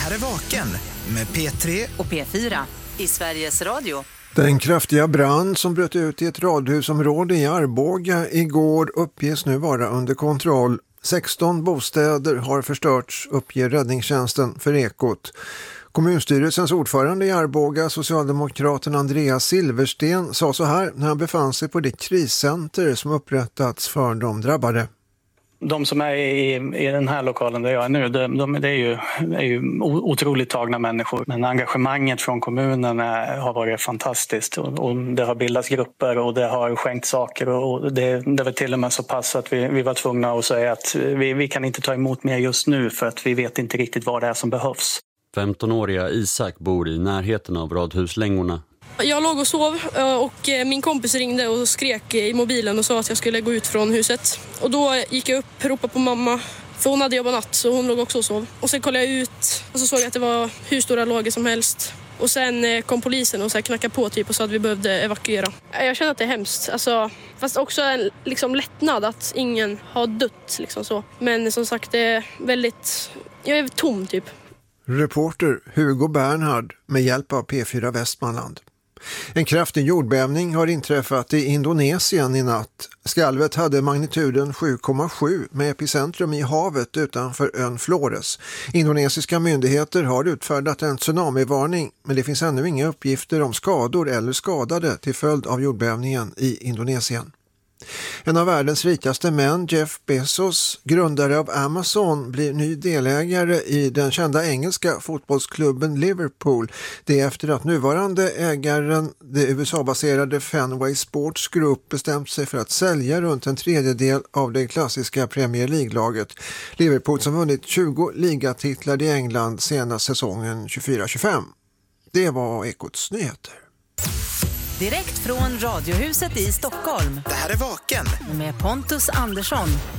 här är Vaken med P3 och P4 i Sveriges Radio. Den kraftiga brand som bröt ut i ett radhusområde i Arboga igår uppges nu vara under kontroll. 16 bostäder har förstörts, uppger räddningstjänsten för Ekot. Kommunstyrelsens ordförande i Arboga, socialdemokraten Andreas Silversten, sa så här när han befann sig på det kriscenter som upprättats för de drabbade. De som är i den här lokalen där jag är nu, det är ju otroligt tagna människor. Men engagemanget från kommunen har varit fantastiskt. Och det har bildats grupper och det har skänkt saker. Och det var till och med så pass att vi var tvungna att säga att vi kan inte ta emot mer just nu för att vi vet inte riktigt vad det är som behövs. 15-åriga Isak bor i närheten av radhuslängorna. Jag låg och sov och min kompis ringde och skrek i mobilen och sa att jag skulle gå ut från huset. Och då gick jag upp och ropade på mamma, för hon hade jobbat natt så hon låg också och sov. Och sen kollade jag ut och så såg jag att det var hur stora lager som helst. Och sen kom polisen och så knackade på typ och sa att vi behövde evakuera. Jag känner att det är hemskt, alltså, fast också en liksom lättnad att ingen har dött liksom så. Men som sagt, det är väldigt, jag är tom typ. Reporter Hugo Bernhard med hjälp av P4 Västmanland. En kraftig jordbävning har inträffat i Indonesien i natt. Skalvet hade magnituden 7,7 med epicentrum i havet utanför ön Flores. Indonesiska myndigheter har utfärdat en tsunamivarning, men det finns ännu inga uppgifter om skador eller skadade till följd av jordbävningen i Indonesien. En av världens rikaste män, Jeff Bezos, grundare av Amazon, blir ny delägare i den kända engelska fotbollsklubben Liverpool. Det är efter att nuvarande ägaren, det USA-baserade Fenway Sports Group, bestämt sig för att sälja runt en tredjedel av det klassiska Premier League-laget. Liverpool som vunnit 20 ligatitlar i England senast säsongen 24-25. Det var Ekots nyheter. Direkt från Radiohuset i Stockholm. Det här är Vaken med Pontus Andersson.